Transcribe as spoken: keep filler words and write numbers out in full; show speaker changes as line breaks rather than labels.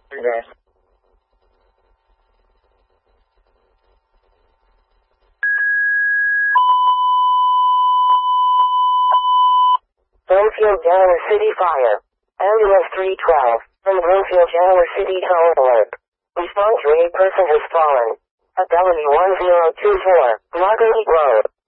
Reverse. Bloomfield, Delaware City Fire. Ambulance three twelve. From Bloomfield, Delaware City Toll Alert. Response to a person has fallen. At W one zero two four, Marguerite Road.